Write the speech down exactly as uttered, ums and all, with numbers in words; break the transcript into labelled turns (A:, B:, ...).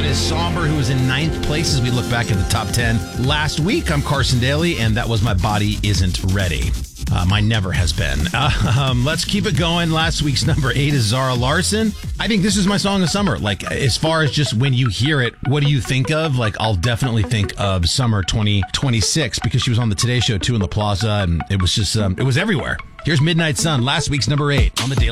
A: is Somber, who is in ninth place as we look back at the top ten last week. I'm Carson Daly, and that was My Body Isn't Ready. Uh, mine never has been. Uh, um, let's keep it going. Last week's number eight is Zara Larsson. I think this is my song of summer. Like, as far as just when you hear it, what do you think of? Like, I'll definitely think of summer twenty twenty-six because she was on the Today Show too in the Plaza, and it was just, um, it was everywhere. Here's Midnight Sun, last week's number eight on the Daily.